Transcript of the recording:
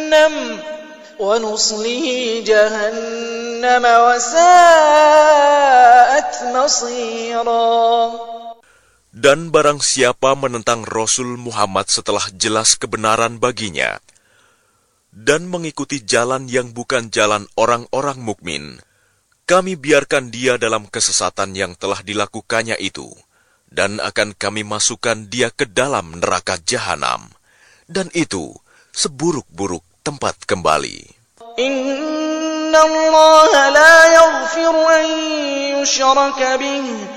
وَنُصْلِهِ جَهَنَّمَ وَسَاءَتْ مَصِيرًا. Dan barang siapa menentang Rasul Muhammad setelah jelas kebenaran baginya, dan mengikuti jalan yang bukan jalan orang-orang mukmin, kami biarkan dia dalam kesesatan yang telah dilakukannya itu, dan akan kami masukkan dia ke dalam neraka jahanam, dan itu seburuk-buruk tempat kembali. Inna Allah la yaghfiru an yushraka bih